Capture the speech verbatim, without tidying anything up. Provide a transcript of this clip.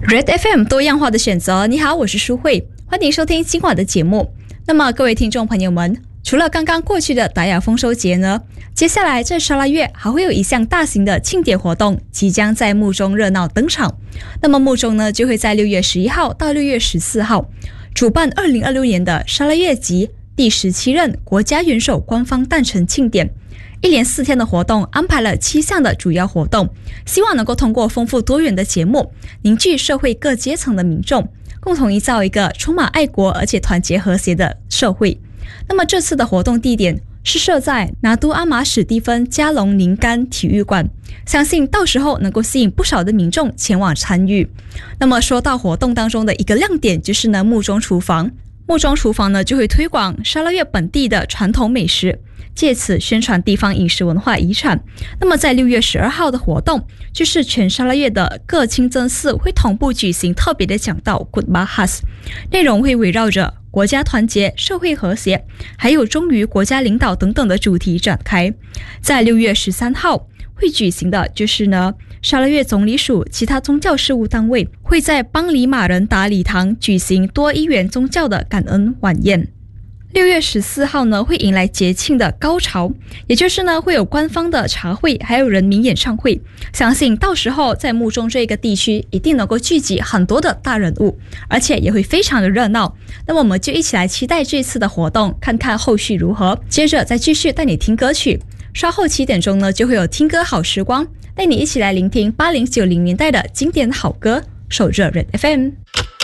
Red F M 多样化的选择，你好，我是舒慧，欢迎收听今晚的节目。那么各位听众朋友们，除了刚刚过去的达雅丰收节呢，接下来在沙拉越还会有一项大型的庆典活动即将在墓中热闹登场。那么墓中呢就会在六月十一号到六月十四号主办二零二六年的沙拉越及第十七任国家元首官方诞辰庆典。一连四天的活动安排了七项的主要活动，希望能够通过丰富多元的节目凝聚社会各阶层的民众，共同营造一个充满爱国而且团结和谐的社会。那么这次的活动地点是设在拿督阿玛史蒂芬加隆宁甘体育馆，相信到时候能够吸引不少的民众前往参与。那么说到活动当中的一个亮点，就是呢墓中厨房。墓中厨房呢就会推广沙拉越本地的传统美食，借此宣传地方饮食文化遗产。那么在六月十二号的活动，就是全沙拉越的各清真寺会同步举行特别的讲道 Good Bahas， 内容会围绕着国家团结、社会和谐，还有忠于国家领导等等的主题展开。在六月十三号会举行的就是呢沙拉越总理署其他宗教事务单位会在邦里马人达礼堂举行多一元宗教的感恩晚宴。六月十四号呢会迎来节庆的高潮，也就是呢会有官方的茶会，还有人民演唱会。相信到时候在墓中这个地区一定能够聚集很多的大人物，而且也会非常的热闹。那么我们就一起来期待这次的活动，看看后续如何。接着再继续带你听歌曲，稍后七点钟呢就会有听歌好时光，带你一起来聆听八零九零年代的经典好歌，守着 Red F M。